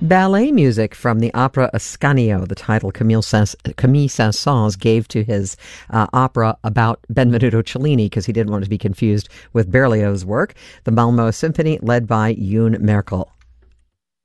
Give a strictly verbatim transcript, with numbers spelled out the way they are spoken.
Ballet music from the opera Ascanio, the title Camille, Saint- Camille Saint-Saëns gave to his uh, opera about Benvenuto Cellini, because he didn't want to be confused with Berlioz's work. The Malmö Symphony, led by Yoon Merkel.